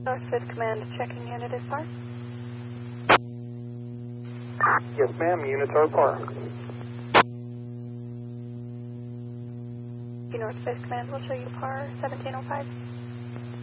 North 5th Command checking unit is par. Yes, ma'am. Units are par. North 5th Command will show you par 1705.